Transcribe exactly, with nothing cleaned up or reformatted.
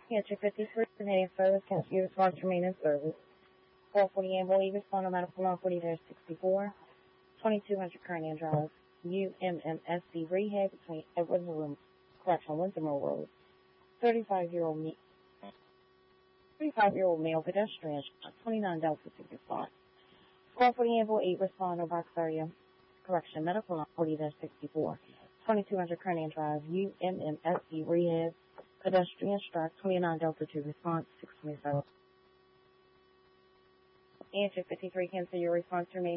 Answer fifty-three, remaining service, cancel your response, remain in service. four forty Amboy, respond on medical one forty sixty-four, twenty-two hundred Carnahan Drive, U M M S C Rehab between Edwards and Correctional Wintermore Road. thirty-five-year-old me- thirty-five-year-old male pedestrian shot, twenty-nine Delta to respond. four forty Amboy eight, respond on box area, correction, medical one forty sixty-four, twenty-two hundred Carnahan Drive, U M M S C Rehab, pedestrian struck, twenty-nine Delta to response, six twenty-seven. Answer fifty-three, cancel your response, remain